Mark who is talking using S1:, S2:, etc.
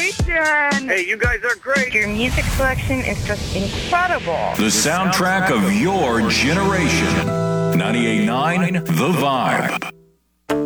S1: station.
S2: Hey, you guys are great.
S1: Your music selection is just incredible.
S3: The soundtrack of your generation. 98.9 The Vibe.